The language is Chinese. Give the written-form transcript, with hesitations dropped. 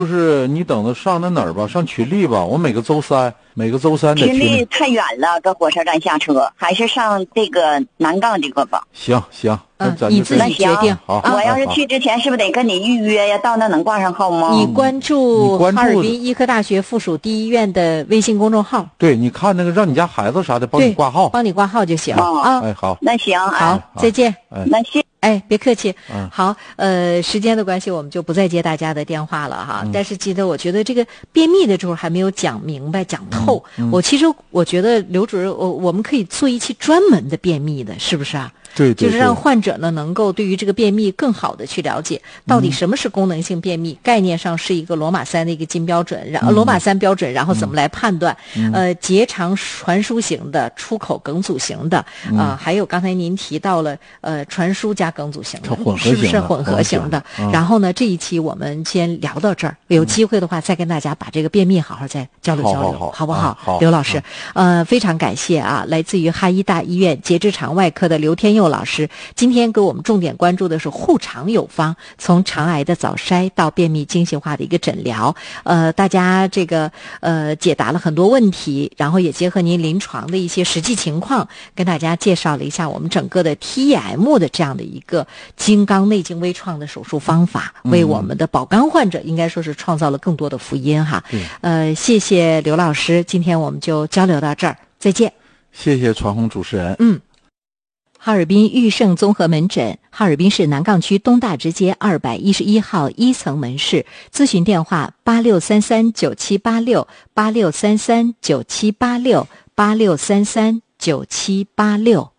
就是你等着上那哪儿吧，上群力吧。我每个周三在群力太远了，搁火车站下车，还是上这个南杠这个吧。 行，那咱你自己决定。 好， 我要是去之前是不是得跟你预约呀？到那能挂上号吗？ 你关注哈尔滨医科大学附属第一医院的微信公众号。 对，你看那个让你家孩子啥的帮你挂号， 帮你挂号就行啊。 哎，好， 那行， 好，再见。 那谢。 哎，别客气。好，时间的关系，我们就不再接大家的电话了哈。但是记得，我觉得这个便秘的时候还没有讲明白、讲透。我觉得刘主任，我们可以做一期专门的便秘的，是不是啊？ 对， 就是让患者呢能够对于这个便秘更好的去了解，到底什么是功能性便秘，概念上是一个罗马3的一个金标准，然后罗马3标准，然后怎么来判断？结肠传输型的、出口梗阻型的，还有刚才您提到了传输加梗阻型的，是不是混合型的？然后呢，这一期我们先聊到这儿，有机会的话再跟大家把这个便秘好好再交流交流，好不好？ 好， 刘老师，非常感谢啊，来自于哈医大医院结直肠外科的刘天佑老师，今天给我们重点关注的是护肠有方，从肠癌的早筛到便秘精细化的一个诊疗，大家这个解答了很多问题，然后也结合您临床的一些实际情况，跟大家介绍了一下我们整个的 TEM 的这样的一个精肛内镜微创的手术方法，为我们的保肝患者应该说是创造了更多的福音哈。谢谢刘老师，今天我们就交流到这儿，再见。 谢谢传红主持人。 哈尔滨裕盛综合门诊，哈尔滨市南岗区东大直街211号1层门市，咨询电话86339786，86339786，86339786。